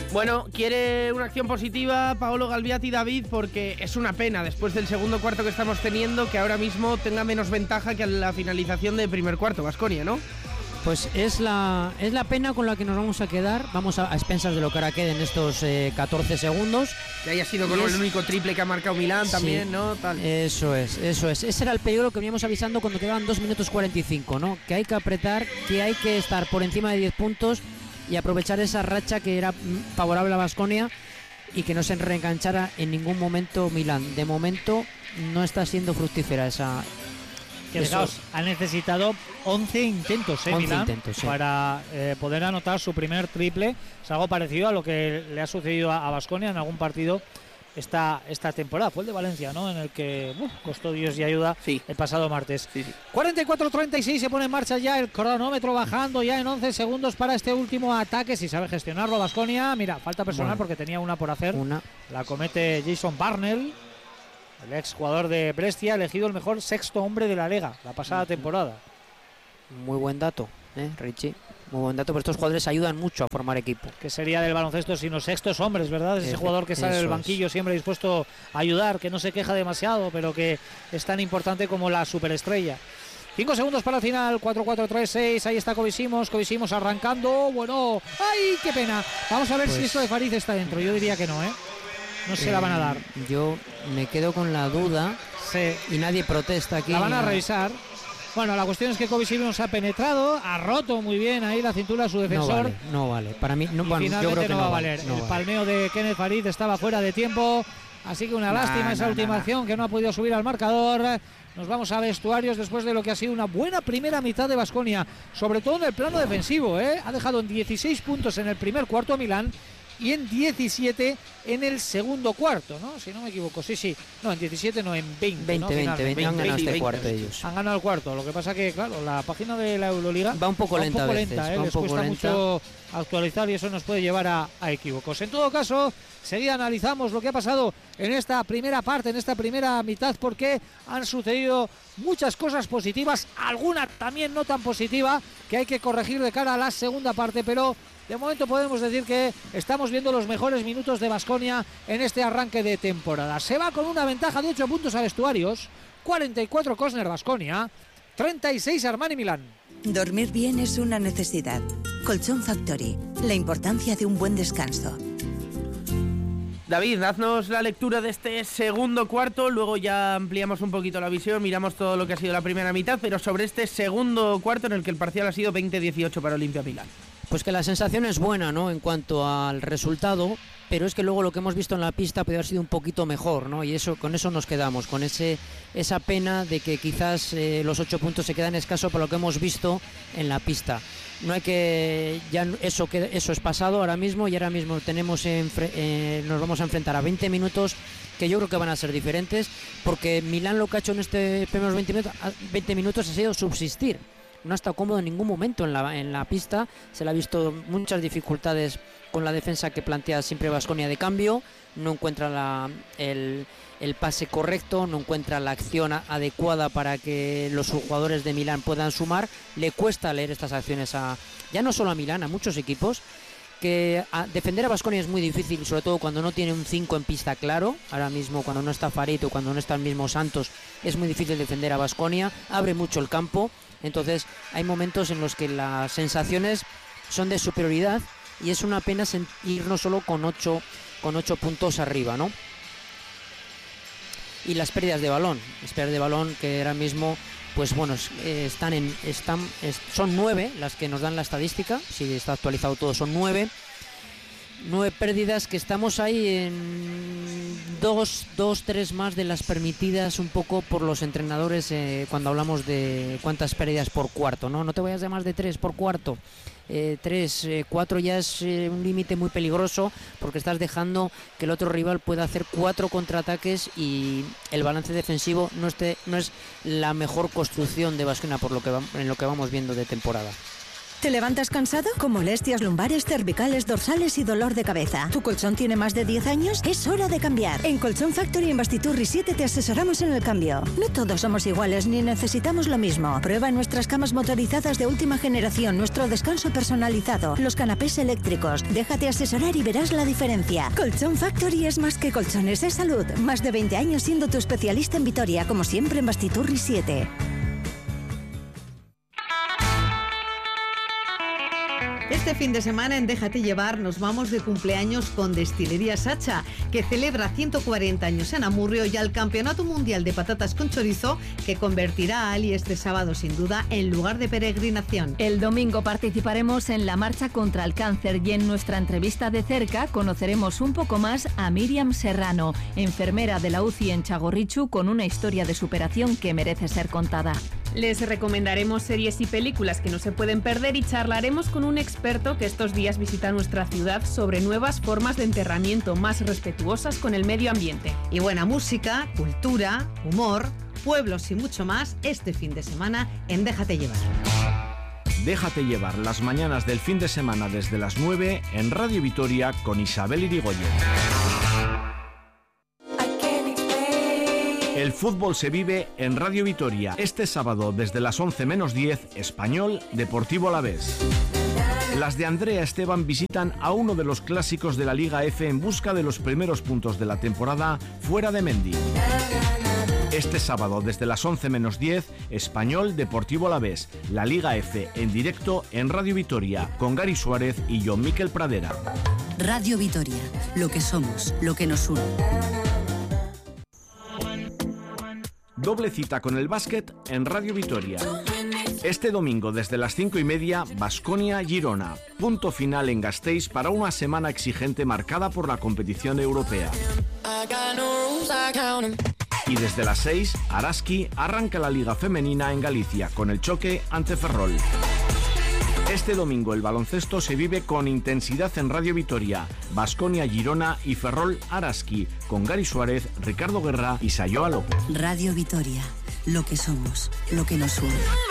Bueno, quiere una acción positiva Paolo Galbiati, David, porque es una pena después del segundo cuarto que estamos teniendo que ahora mismo tenga menos ventaja que a la finalización del primer cuarto, Baskonia, ¿no? Pues es la pena con la que nos vamos a quedar. Vamos a expensas de lo que ahora quede en estos 14 segundos. Que haya sido con el único triple que ha marcado Milán también, sí, ¿no? Tal. Eso es. Ese era el peligro que veníamos avisando cuando quedaban 2 minutos 45, ¿no? Que hay que apretar, que hay que estar por encima de 10 puntos y aprovechar esa racha que era favorable a Baskonia y que no se reenganchara en ningún momento Milán. De momento no está siendo fructífera esa... Que fijaos, ha necesitado 11 intentos, 11 Milán, intentos, sí, para poder anotar su primer triple. Es algo parecido a lo que le ha sucedido a Baskonia en algún partido esta temporada. Fue el de Valencia, ¿no? En el que costó Dios y ayuda, sí, el pasado martes. Sí. 44-36, se pone en marcha ya el cronómetro, bajando ya en 11 segundos para este último ataque. Si sabe gestionarlo Baskonia. Mira, falta personal, porque tenía una por hacer. La comete Jason Barnell, el ex jugador de Brescia, elegido el mejor sexto hombre de la Liga la pasada temporada. Muy buen dato, Richie. Muy buen dato, pero estos jugadores ayudan mucho a formar equipo. ¿Qué sería del baloncesto sin los sextos hombres, verdad? Ese jugador que sale del banquillo siempre dispuesto a ayudar, que no se queja demasiado, pero que es tan importante como la superestrella. 5 segundos para el final, 4-4-3-6, ahí está Kovisimos arrancando, bueno, ¡ay, qué pena! Vamos a ver si esto de Farid está dentro, yo diría que no, no se la van a dar. Yo me quedo con la duda, sí, y nadie protesta aquí. La van a revisar. Bueno, la cuestión es que Kovisimos ha penetrado, ha roto muy bien ahí la cintura a su defensor. No vale. Para mí no, bueno, finalmente yo creo que no va a valer. No el vale. palmeo de Kenneth Farid estaba fuera de tiempo, así que una lástima esa última acción que no ha podido subir al marcador. Nos vamos a vestuarios después de lo que ha sido una buena primera mitad de Baskonia, sobre todo en el plano defensivo, Ha dejado en 16 puntos en el primer cuarto a Milán y en 17 en el segundo cuarto, ¿no? Si no me equivoco, sí. No, en 17 no, en 20. 20 han ganado este cuarto ellos. Han ganado el cuarto, lo que pasa que, claro, la página de la Euroliga va un poco lenta, les cuesta mucho actualizar y eso nos puede llevar a equívocos. En todo caso, seguida analizamos lo que ha pasado en esta primera parte, en esta primera mitad, porque han sucedido muchas cosas positivas, alguna también no tan positiva, que hay que corregir de cara a la segunda parte, pero de momento podemos decir que estamos viendo los mejores minutos de Baskonia en este arranque de temporada. Se va con una ventaja de 8 puntos a vestuarios, 44 Cosner Baskonia, 36 Armani Milán. Dormir bien es una necesidad. Colchón Factory, la importancia de un buen descanso. David, haznos la lectura de este segundo cuarto, luego ya ampliamos un poquito la visión, miramos todo lo que ha sido la primera mitad, pero sobre este segundo cuarto en el que el parcial ha sido 20-18 para Olimpia Milán. Pues que la sensación es buena, ¿no?, en cuanto al resultado, pero es que luego lo que hemos visto en la pista puede haber sido un poquito mejor, ¿no? Y con eso nos quedamos, con esa pena de que quizás los 8 puntos se quedan escasos por lo que hemos visto en la pista. No hay que... eso es pasado ahora mismo, y ahora mismo nos vamos a enfrentar a 20 minutos que yo creo que van a ser diferentes, porque Milán lo que ha hecho en estos primeros 20 minutos ha sido subsistir. No ha estado cómodo en ningún momento en la pista, se le ha visto muchas dificultades con la defensa que plantea siempre Baskonia de cambio, no encuentra el pase correcto, no encuentra la acción adecuada para que los jugadores de Milán puedan sumar, le cuesta leer estas acciones ya no solo a Milán, a muchos equipos, que defender a Baskonia es muy difícil, sobre todo cuando no tiene un 5 en pista claro. Ahora mismo cuando no está Farid o cuando no está el mismo Santos es muy difícil defender a Baskonia, abre mucho el campo, entonces hay momentos en los que las sensaciones son de superioridad y es una pena irnos solo con 8 puntos arriba, ¿no? Y las pérdidas de balón que ahora mismo, pues bueno, son 9 las que nos dan la estadística, si está actualizado todo son 9 pérdidas, que estamos ahí en 2-3 más de las permitidas un poco por los entrenadores cuando hablamos de cuántas pérdidas por cuarto, no te vayas de más de 3 por cuarto. 4 ya es un límite muy peligroso, porque estás dejando que el otro rival pueda hacer 4 contraataques y el balance defensivo no es la mejor construcción de Baskonia en lo que vamos viendo de temporada. ¿Te levantas cansado? ¿Con molestias lumbares, cervicales, dorsales y dolor de cabeza? ¿Tu colchón tiene más de 10 años? Es hora de cambiar. En Colchón Factory en Bastiturri 7 te asesoramos en el cambio. No todos somos iguales ni necesitamos lo mismo. Prueba nuestras camas motorizadas de última generación, nuestro descanso personalizado, los canapés eléctricos. Déjate asesorar y verás la diferencia. Colchón Factory es más que colchones, es salud. Más de 20 años siendo tu especialista en Vitoria, como siempre en Bastiturri 7. Este fin de semana en Déjate Llevar nos vamos de cumpleaños con Destilería Sacha, que celebra 140 años en Amurrio, y al Campeonato Mundial de Patatas con Chorizo, que convertirá a Ali este sábado sin duda en lugar de peregrinación. El domingo participaremos en la marcha contra el cáncer y en nuestra entrevista de cerca conoceremos un poco más a Míriam Serrano, enfermera de la UCI en Txagorritxu, con una historia de superación que merece ser contada. Les recomendaremos series y películas que no se pueden perder y charlaremos con un experto que estos días visita nuestra ciudad sobre nuevas formas de enterramiento más respetuosas con el medio ambiente. Y buena música, cultura, humor, pueblos y mucho más este fin de semana en Déjate Llevar. Déjate Llevar las mañanas del fin de semana desde las 9 en Radio Vitoria con Isabel Irigoyen. El fútbol se vive en Radio Vitoria. Este sábado desde las 11 menos 10, Español Deportivo Alavés. Las de Andrea Esteban visitan a uno de los clásicos de la Liga F en busca de los primeros puntos de la temporada fuera de Mendy. Este sábado desde las 11 menos 10, Español Deportivo Alavés. La Liga F en directo en Radio Vitoria con Gary Suárez y John Miquel Pradera. Radio Vitoria, lo que somos, lo que nos une. Doble cita con el básquet en Radio Vitoria. Este domingo desde las 5:30, Baskonia-Girona. Punto final en Gasteiz para una semana exigente marcada por la competición europea. Y desde las 6, Araski arranca la Liga Femenina en Galicia con el choque ante Ferrol. Este domingo el baloncesto se vive con intensidad en Radio Vitoria. Baskonia-Girona y Ferrol-Araski con Gary Suárez, Ricardo Guerra y Sayoa López. Radio Vitoria, lo que somos, lo que nos une.